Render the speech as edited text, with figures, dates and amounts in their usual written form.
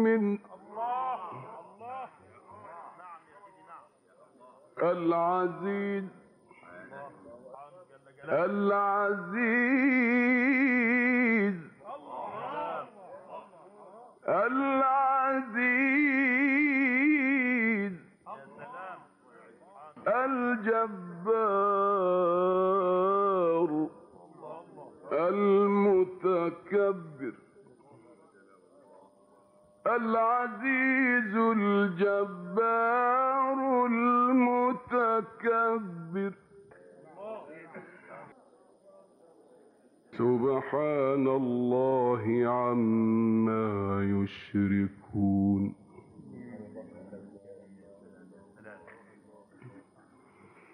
من العزيز العزيز العزيز الجبار المتكبر العزيز الجبار المتكبر سبحان الله عما يشركون